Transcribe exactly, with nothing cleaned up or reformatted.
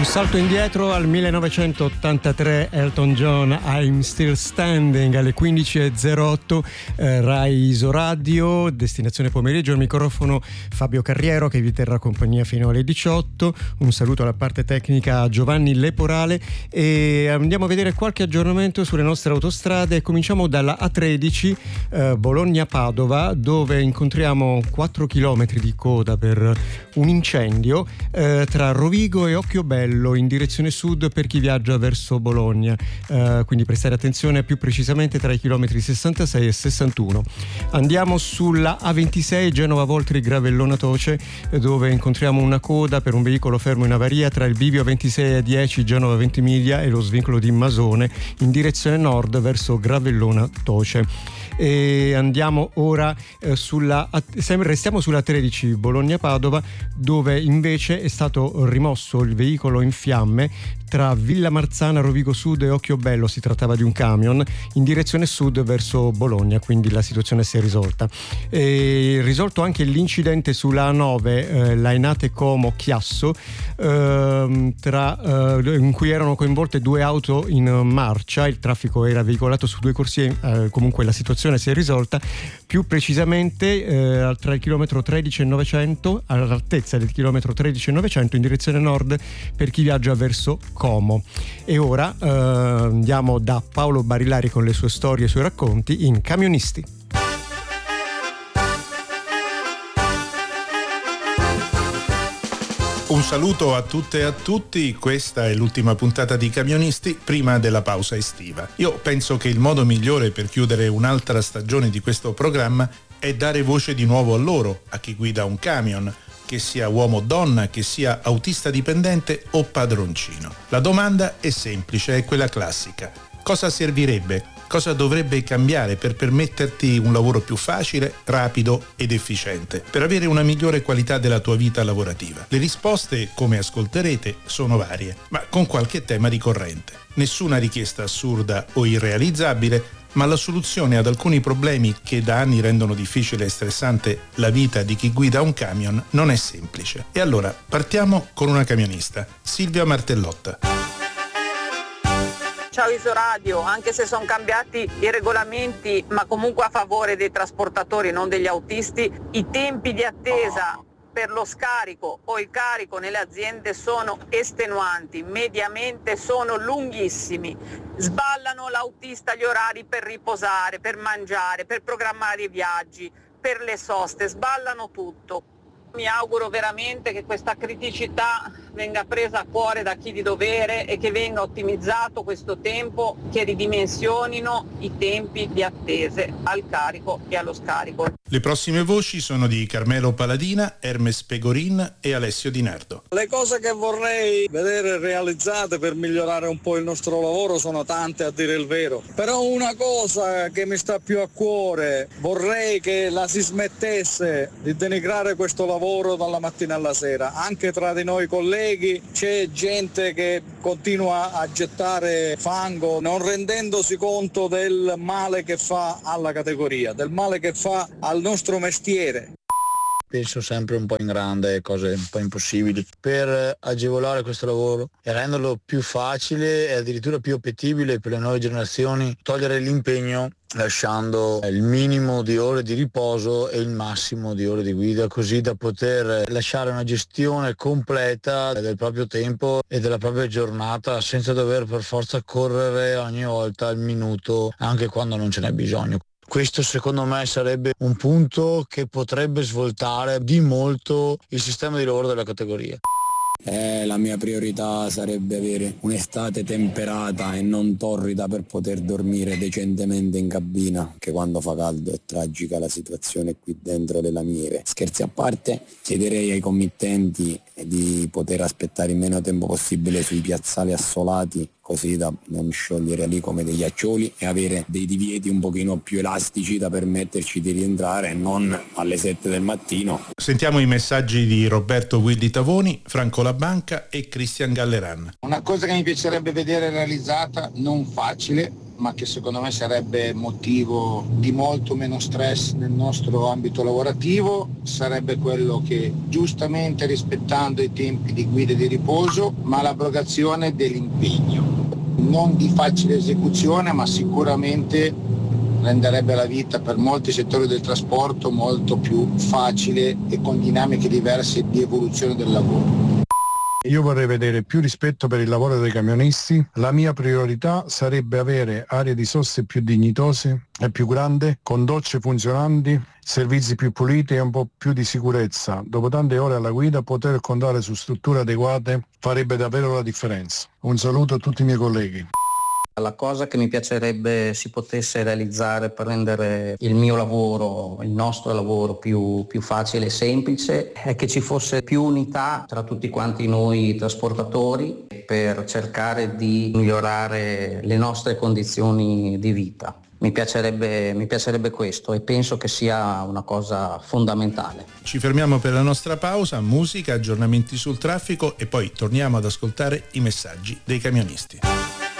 salto indietro al millenovecentottantatré, Elton John, I'm Still Standing, alle quindici e zero otto, eh, Rai Isoradio, destinazione pomeriggio, al microfono Fabio Carriero che vi terrà compagnia fino alle diciotto. Un saluto alla parte tecnica a Giovanni Leporale e andiamo a vedere qualche aggiornamento sulle nostre autostrade. Cominciamo dalla A tredici, eh, Bologna-Padova, dove incontriamo quattro chilometri di coda per un incendio eh, tra Rovigo e Occhiobello in direzione sud per chi viaggia verso Bologna, uh, quindi prestare attenzione più precisamente tra i chilometri sessantasei e sessantuno. Andiamo sulla A ventisei Genova-Voltri Gravellona Toce, dove incontriamo una coda per un veicolo fermo in avaria tra il bivio ventisei e dieci Genova Ventimiglia e lo svincolo di Masone in direzione nord verso Gravellona Toce. E andiamo ora eh, sulla restiamo sulla tredici Bologna-Padova, dove invece è stato rimosso il veicolo in fiamme tra Villa Marzana, Rovigo Sud e Occhiobello. Si trattava di un camion in direzione sud verso Bologna, quindi la situazione si è risolta. E risolto anche l'incidente sulla A nove eh, Lainate Como Chiasso, eh, tra, eh, in cui erano coinvolte due auto in marcia. Il traffico era veicolato su due corsie, eh, comunque la situazione si è risolta. Più precisamente eh, tra il chilometro tredici e novecento, all'altezza del chilometro tredici e novecento in direzione nord per chi viaggia verso Como. E ora eh, andiamo da Paolo Barilari con le sue storie e i suoi racconti in Camionisti. Un saluto a tutte e a tutti, questa è l'ultima puntata di Camionisti prima della pausa estiva. Io penso che il modo migliore per chiudere un'altra stagione di questo programma è dare voce di nuovo a loro, a chi guida un camion, che sia uomo o donna, che sia autista dipendente o padroncino. La domanda è semplice, è quella classica. Cosa servirebbe? Cosa dovrebbe cambiare per permetterti un lavoro più facile, rapido ed efficiente, per avere una migliore qualità della tua vita lavorativa? Le risposte, come ascolterete, sono varie, ma con qualche tema ricorrente. Nessuna richiesta assurda o irrealizzabile, ma la soluzione ad alcuni problemi che da anni rendono difficile e stressante la vita di chi guida un camion non è semplice. E allora partiamo con una camionista, Silvia Martellotta. Ciao Isoradio, anche se sono cambiati i regolamenti, ma comunque a favore dei trasportatori, non degli autisti, i tempi di attesa per lo scarico o il carico nelle aziende sono estenuanti, mediamente sono lunghissimi. Sballano l'autista gli orari per riposare, per mangiare, per programmare i viaggi, per le soste, sballano tutto. Mi auguro veramente che questa criticità venga presa a cuore da chi di dovere e che venga ottimizzato questo tempo, che ridimensionino i tempi di attese al carico e allo scarico. Le prossime voci sono di Carmelo Paladina, Hermes Pegorin e Alessio Di Nardo. Le cose che vorrei vedere realizzate per migliorare un po' il nostro lavoro sono tante, a dire il vero. Però una cosa che mi sta più a cuore, vorrei che la si smettesse di denigrare questo lavoro dalla mattina alla sera. Anche tra di noi colleghi c'è gente che continua a gettare fango, non rendendosi conto del male che fa alla categoria, del male che fa al nostro mestiere. Penso sempre un po' in grande, cose un po' impossibili, per agevolare questo lavoro e renderlo più facile e addirittura più appetibile per le nuove generazioni, togliere l'impegno lasciando il minimo di ore di riposo e il massimo di ore di guida, così da poter lasciare una gestione completa del proprio tempo e della propria giornata senza dover per forza correre ogni volta al minuto, anche quando non ce n'è bisogno. Questo secondo me sarebbe un punto che potrebbe svoltare di molto il sistema di lavoro della categoria. Eh, la mia priorità sarebbe avere un'estate temperata e non torrida per poter dormire decentemente in cabina, che quando fa caldo è tragica la situazione qui dentro le lamiere. Scherzi a parte, chiederei ai committenti di poter aspettare il meno tempo possibile sui piazzali assolati, così da non sciogliere lì come degli accioli, e avere dei divieti un pochino più elastici da permetterci di rientrare, non alle sette del mattino. Sentiamo i messaggi di Roberto Willi Tavoni, Franco Labanca e Cristian Galleran. Una cosa che mi piacerebbe vedere realizzata, non facile, ma che secondo me sarebbe motivo di molto meno stress nel nostro ambito lavorativo, sarebbe quello che, giustamente rispettando i tempi di guida e di riposo, ma l'abrogazione dell'impegno. Non di facile esecuzione, ma sicuramente renderebbe la vita per molti settori del trasporto molto più facile e con dinamiche diverse di evoluzione del lavoro. Io vorrei vedere più rispetto per il lavoro dei camionisti. La mia priorità sarebbe avere aree di sosta più dignitose e più grandi, con docce funzionanti, servizi più puliti e un po' più di sicurezza. Dopo tante ore alla guida, poter contare su strutture adeguate farebbe davvero la differenza. Un saluto a tutti i miei colleghi. La cosa che mi piacerebbe si potesse realizzare per rendere il mio lavoro, il nostro lavoro più, più facile e semplice, è che ci fosse più unità tra tutti quanti noi trasportatori per cercare di migliorare le nostre condizioni di vita. Mi piacerebbe, mi piacerebbe questo e penso che sia una cosa fondamentale. Ci fermiamo per la nostra pausa, musica, aggiornamenti sul traffico e poi torniamo ad ascoltare i messaggi dei camionisti.